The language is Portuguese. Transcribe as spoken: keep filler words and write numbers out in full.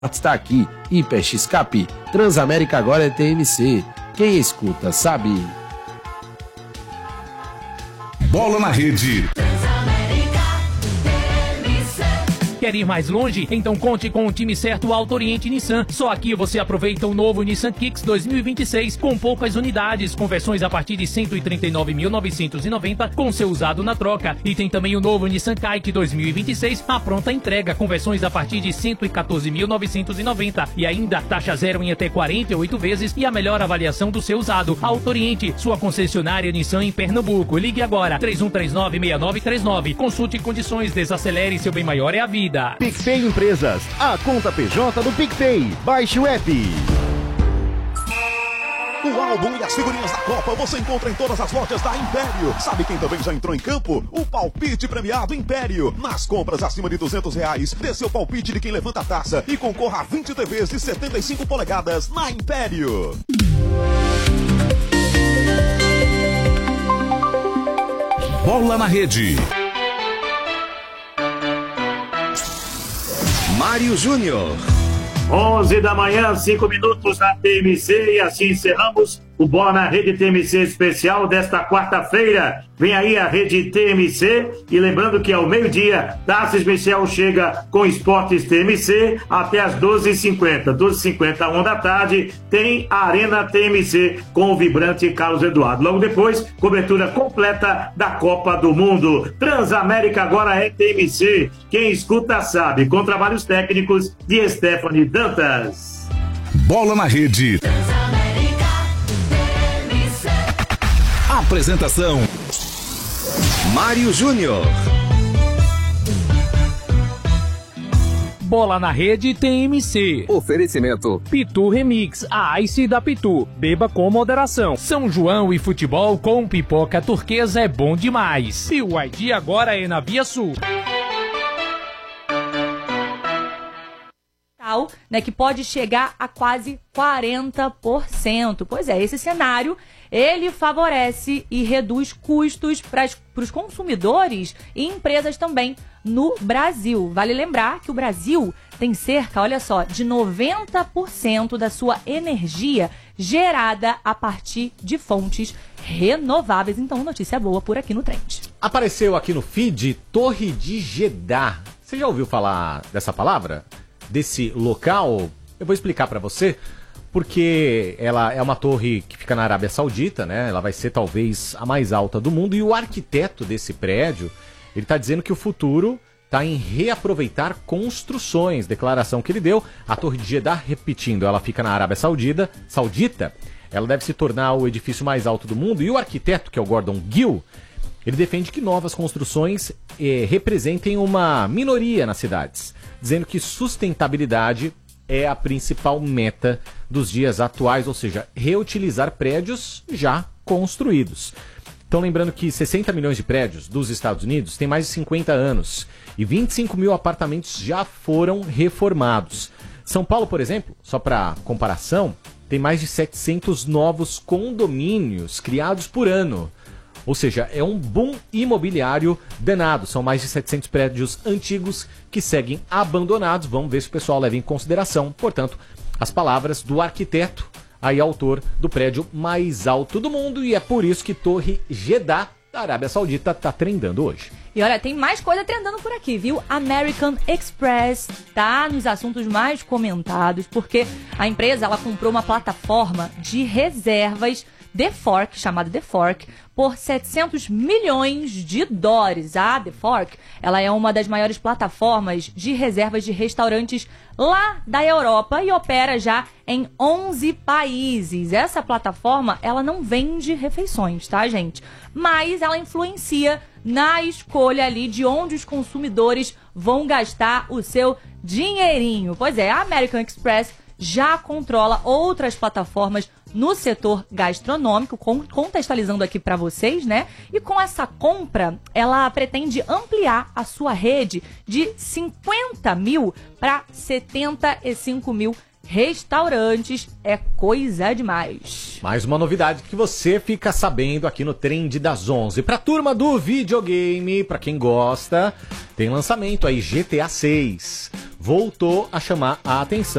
Está aqui, Hiper X Cap, Transamérica agora é T M C. Quem escuta sabe. Bola na Rede. Quer ir mais longe? Então conte com o time certo Auto Oriente Nissan. Só aqui você aproveita o novo Nissan Kicks dois mil e vinte e seis com poucas unidades, com versões a partir de cento e trinta e nove mil novecentos e noventa com seu usado na troca. E tem também o novo Nissan Kite dois mil e vinte e seis à pronta entrega, com versões a partir de cento e quatorze mil novecentos e noventa. E ainda taxa zero em até quarenta e oito vezes e a melhor avaliação do seu usado. Auto Oriente, sua concessionária Nissan em Pernambuco. Ligue agora, três um três nove, seis nove três nove. Consulte condições, desacelere, seu bem maior é a vida. PicPay Empresas, a conta P J do PicPay. Baixe o app. O álbum e as figurinhas da Copa você encontra em todas as lojas da Império. Sabe quem também já entrou em campo? O palpite premiado Império. Nas compras acima de duzentos reais, dê seu palpite de quem levanta a taça e concorra a vinte T Vs de setenta e cinco polegadas na Império. Bola na Rede. Mário Júnior. onze da manhã, cinco minutos na T M C, e assim encerramos o Bola na Rede T M C especial desta quarta-feira. Vem aí a Rede T M C, e lembrando que ao meio-dia, Taça Especial chega com Esportes T M C até as doze e cinquenta. doze e cinquenta, uma da tarde, tem a Arena T M C com o vibrante Carlos Eduardo. Logo depois, cobertura completa da Copa do Mundo. Transamérica agora é T M C. Quem escuta sabe, com trabalhos técnicos de Stephanie Dantas. Bola na Rede. Apresentação: Mário Júnior. Bola na Rede T M C. Oferecimento Pitu Remix, a Ice da Pitu. Beba com moderação. São João e futebol com pipoca turquesa é bom demais. E o I D agora é na Via Sul. Né, que pode chegar a quase quarenta por cento. Pois é, esse cenário, ele favorece e reduz custos para os consumidores e empresas também no Brasil. Vale lembrar que o Brasil tem cerca, olha só, de noventa por cento da sua energia gerada a partir de fontes renováveis. Então, notícia boa por aqui no Trend. Apareceu aqui no feed Torre de Jeddah. Você já ouviu falar dessa palavra? Desse local? Eu vou explicar para você, porque ela é uma torre que fica na Arábia Saudita, né? Ela vai ser talvez a mais alta do mundo, e o arquiteto desse prédio, ele está dizendo que o futuro está em reaproveitar construções, declaração que ele deu. A Torre de Jeddah, repetindo, ela fica na Arábia Saudita, Saudita, ela deve se tornar o edifício mais alto do mundo, e o arquiteto, que é o Gordon Gill, ele defende que novas construções eh, representem uma minoria nas cidades, dizendo que sustentabilidade é a principal meta dos dias atuais, ou seja, reutilizar prédios já construídos. Então, lembrando que sessenta milhões de prédios dos Estados Unidos têm mais de cinquenta anos e vinte e cinco mil apartamentos já foram reformados. São Paulo, por exemplo, só para comparação, tem mais de setecentos novos condomínios criados por ano. Ou seja, é um boom imobiliário danado. São mais de setecentos prédios antigos que seguem abandonados. Vamos ver se o pessoal leva em consideração, portanto, as palavras do arquiteto, aí autor do prédio mais alto do mundo. E é por isso que Torre Jeddah, da Arábia Saudita, tá trendando hoje. E olha, tem mais coisa trendando por aqui, viu? American Express tá nos assuntos mais comentados, porque a empresa, ela comprou uma plataforma de reservas The Fork, chamada The Fork, por setecentos milhões de dólares. A The Fork, ela é uma das maiores plataformas de reservas de restaurantes lá da Europa e opera já em onze países. Essa plataforma, ela não vende refeições, tá, gente? Mas ela influencia na escolha ali de onde os consumidores vão gastar o seu dinheirinho. Pois é, a American Express já controla outras plataformas no setor gastronômico, com, contextualizando aqui para vocês, né? E com essa compra, ela pretende ampliar a sua rede de cinquenta mil para setenta e cinco mil restaurantes. É coisa demais. Mais uma novidade que você fica sabendo aqui no Trend das onze. Pra turma do videogame, pra quem gosta, tem lançamento aí, G T A seis. Voltou a chamar a atenção.